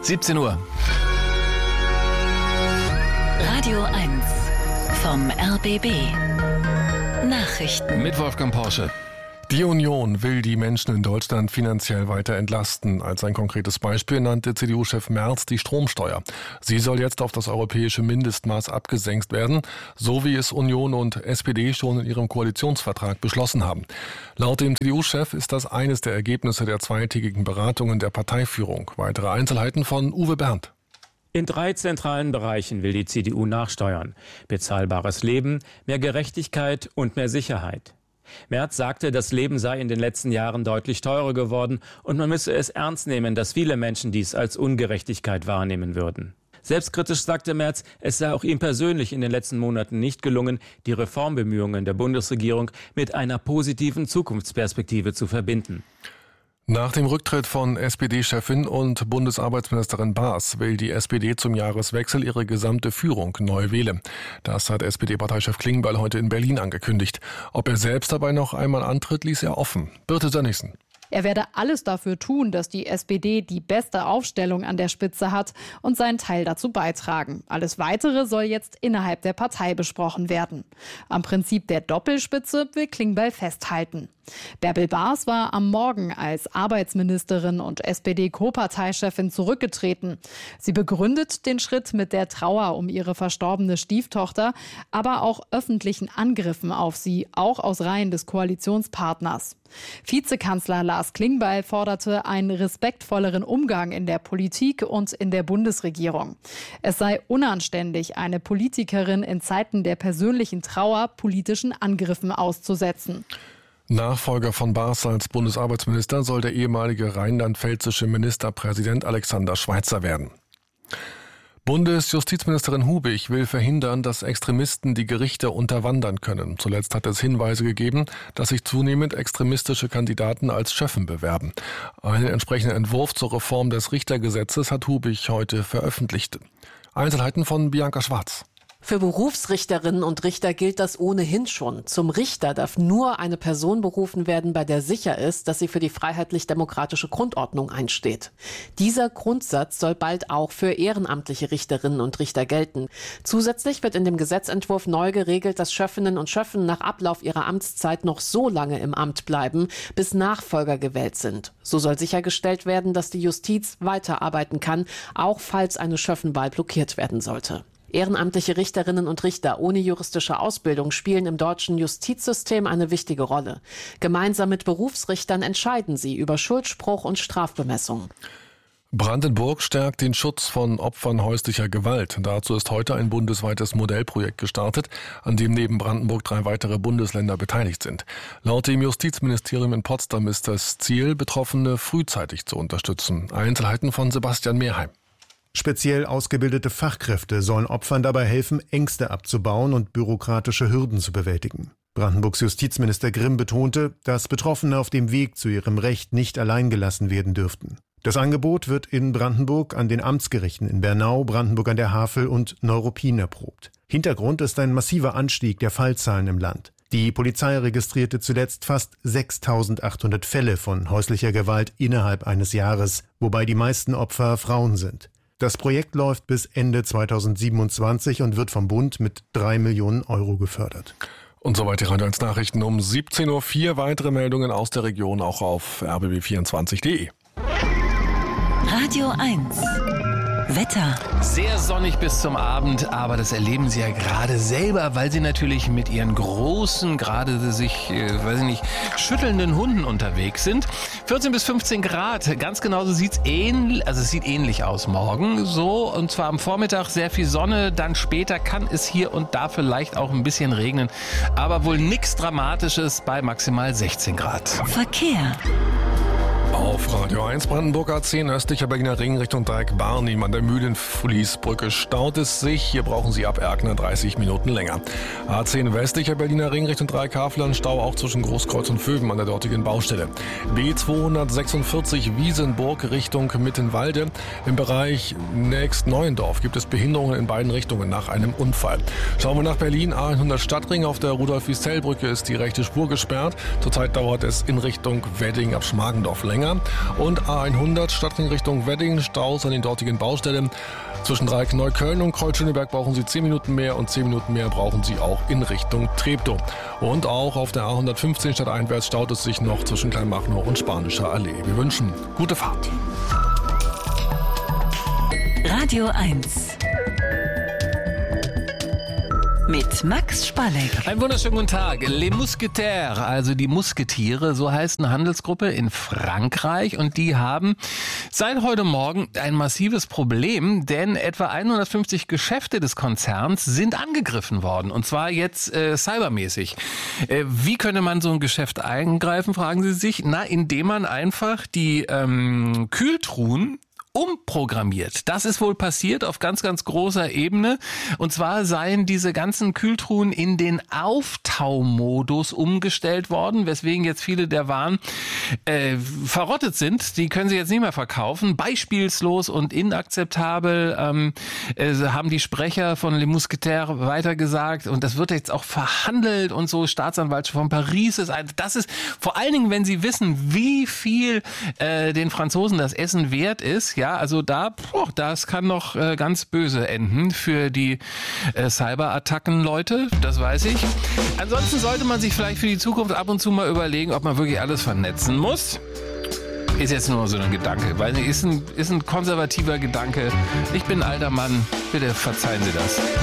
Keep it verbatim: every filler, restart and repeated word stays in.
siebzehn Uhr. Radio eins vom R B B. Nachrichten. Mit Wolfgang Porsche. Die Union will die Menschen in Deutschland finanziell weiter entlasten. Als ein konkretes Beispiel nannte C D U-Chef Merz die Stromsteuer. Sie soll jetzt auf das europäische Mindestmaß abgesenkt werden, so wie es Union und S P D schon in ihrem Koalitionsvertrag beschlossen haben. Laut dem C D U-Chef ist das eines der Ergebnisse der zweitägigen Beratungen der Parteiführung. Weitere Einzelheiten von Uwe Berndt. In drei zentralen Bereichen will die C D U nachsteuern: bezahlbares Leben, mehr Gerechtigkeit und mehr Sicherheit. Merz sagte, das Leben sei in den letzten Jahren deutlich teurer geworden und man müsse es ernst nehmen, dass viele Menschen dies als Ungerechtigkeit wahrnehmen würden. Selbstkritisch sagte Merz, es sei auch ihm persönlich in den letzten Monaten nicht gelungen, die Reformbemühungen der Bundesregierung mit einer positiven Zukunftsperspektive zu verbinden. Nach dem Rücktritt von S P D-Chefin und Bundesarbeitsministerin Baas will die S P D zum Jahreswechsel ihre gesamte Führung neu wählen. Das hat S P D-Parteichef Klingbeil heute in Berlin angekündigt. Ob er selbst dabei noch einmal antritt, ließ er offen. Birte Sönnigsen. Er werde alles dafür tun, dass die S P D die beste Aufstellung an der Spitze hat und seinen Teil dazu beitragen. Alles Weitere soll jetzt innerhalb der Partei besprochen werden. Am Prinzip der Doppelspitze will Klingbeil festhalten. Bärbel Baas war am Morgen als Arbeitsministerin und S P D-Co-Parteichefin zurückgetreten. Sie begründet den Schritt mit der Trauer um ihre verstorbene Stieftochter, aber auch öffentlichen Angriffen auf sie, auch aus Reihen des Koalitionspartners. Vizekanzler Lars Klingbeil forderte einen respektvolleren Umgang in der Politik und in der Bundesregierung. Es sei unanständig, eine Politikerin in Zeiten der persönlichen Trauer politischen Angriffen auszusetzen. Nachfolger von Baas als Bundesarbeitsminister soll der ehemalige rheinland-pfälzische Ministerpräsident Alexander Schweitzer werden. Bundesjustizministerin Hubig will verhindern, dass Extremisten die Gerichte unterwandern können. Zuletzt hat es Hinweise gegeben, dass sich zunehmend extremistische Kandidaten als Schöffen bewerben. Einen entsprechenden Entwurf zur Reform des Richtergesetzes hat Hubig heute veröffentlicht. Einzelheiten von Bianca Schwarz. Für Berufsrichterinnen und Richter gilt das ohnehin schon. Zum Richter darf nur eine Person berufen werden, bei der sicher ist, dass sie für die freiheitlich-demokratische Grundordnung einsteht. Dieser Grundsatz soll bald auch für ehrenamtliche Richterinnen und Richter gelten. Zusätzlich wird in dem Gesetzentwurf neu geregelt, dass Schöffinnen und Schöffen nach Ablauf ihrer Amtszeit noch so lange im Amt bleiben, bis Nachfolger gewählt sind. So soll sichergestellt werden, dass die Justiz weiterarbeiten kann, auch falls eine Schöffenwahl blockiert werden sollte. Ehrenamtliche Richterinnen und Richter ohne juristische Ausbildung spielen im deutschen Justizsystem eine wichtige Rolle. Gemeinsam mit Berufsrichtern entscheiden sie über Schuldspruch und Strafbemessung. Brandenburg stärkt den Schutz von Opfern häuslicher Gewalt. Dazu ist heute ein bundesweites Modellprojekt gestartet, an dem neben Brandenburg drei weitere Bundesländer beteiligt sind. Laut dem Justizministerium in Potsdam ist das Ziel, Betroffene frühzeitig zu unterstützen. Einzelheiten von Sebastian Mehrheim. Speziell ausgebildete Fachkräfte sollen Opfern dabei helfen, Ängste abzubauen und bürokratische Hürden zu bewältigen. Brandenburgs Justizminister Grimm betonte, dass Betroffene auf dem Weg zu ihrem Recht nicht allein gelassen werden dürften. Das Angebot wird in Brandenburg an den Amtsgerichten in Bernau, Brandenburg an der Havel und Neuruppin erprobt. Hintergrund ist ein massiver Anstieg der Fallzahlen im Land. Die Polizei registrierte zuletzt fast sechstausendachthundert Fälle von häuslicher Gewalt innerhalb eines Jahres, wobei die meisten Opfer Frauen sind. Das Projekt läuft bis Ende zweitausendsiebenundzwanzig und wird vom Bund mit drei Millionen Euro gefördert. Und soweit die Radio eins Nachrichten um siebzehn Uhr vier. Weitere Meldungen aus der Region auch auf r b b vierundzwanzig punkt d e. Radio eins. Wetter. Sehr sonnig bis zum Abend, aber das erleben Sie ja gerade selber, weil Sie natürlich mit Ihren großen, gerade sich, äh, weiß ich nicht, schüttelnden Hunden unterwegs sind. vierzehn bis fünfzehn Grad, ganz genauso sieht's ähnlich, also es sieht ähnlich aus morgen, so, und zwar am Vormittag sehr viel Sonne, dann später kann es hier und da vielleicht auch ein bisschen regnen, aber wohl nichts Dramatisches bei maximal sechzehn Grad. Verkehr. Auf Radio eins Brandenburg A zehn östlicher Berliner Ring Richtung Dreieck Barnim an der Mühlenfließbrücke staut es sich. Hier brauchen Sie ab Erkner dreißig Minuten länger. A zehn westlicher Berliner Ring Richtung Dreieck Havelland Stau auch zwischen Großkreuz und Vöben an der dortigen Baustelle. B zweihundertsechsundvierzig Wiesenburg Richtung Mittenwalde. Im Bereich nächst Neuendorf gibt es Behinderungen in beiden Richtungen nach einem Unfall. Schauen wir nach Berlin. A hundert Stadtring auf der Rudolf-Wiesel-Brücke ist die rechte Spur gesperrt. Zurzeit dauert es in Richtung Wedding ab Schmargendorf länger. Und A hundert Stadtring Richtung Wedding, Staus an den dortigen Baustellen. Zwischen Dreieck Neukölln und Kreuz-Schöneberg brauchen Sie zehn Minuten mehr und zehn Minuten mehr brauchen Sie auch in Richtung Treptow. Und auch auf der A hundertfünfzehn stadteinwärts staut es sich noch zwischen Kleinmachnow und Spanischer Allee. Wir wünschen gute Fahrt. Radio eins mit Max Spalleck. Einen wunderschönen guten Tag. Les Mousquetaires, also die Musketiere, so heißt eine Handelsgruppe in Frankreich. Und die haben seit heute Morgen ein massives Problem, denn etwa hundertfünfzig Geschäfte des Konzerns sind angegriffen worden. Und zwar jetzt äh, cybermäßig. Äh, wie könnte man so ein Geschäft eingreifen, fragen Sie sich? Na, indem man einfach die ähm, Kühltruhen umprogrammiert. Das ist wohl passiert auf ganz, ganz großer Ebene. Und zwar seien diese ganzen Kühltruhen in den Auftaumodus umgestellt worden, weswegen jetzt viele der Waren äh, verrottet sind. Die können sie jetzt nicht mehr verkaufen. Beispielslos und inakzeptabel ähm, äh, haben die Sprecher von Les Mousquetaires weitergesagt. Und das wird jetzt auch verhandelt und so. Staatsanwaltschaft von Paris ist ein. Das ist vor allen Dingen, wenn sie wissen, wie viel äh, den Franzosen das Essen wert ist. Ja, also da, boah, das kann noch äh, ganz böse enden für die äh, Cyberattacken-Leute, das weiß ich. Ansonsten sollte man sich vielleicht für die Zukunft ab und zu mal überlegen, ob man wirklich alles vernetzen muss. Ist jetzt nur so ein Gedanke, weil ist ein, ist ein konservativer Gedanke. Ich bin ein alter Mann, bitte verzeihen Sie das.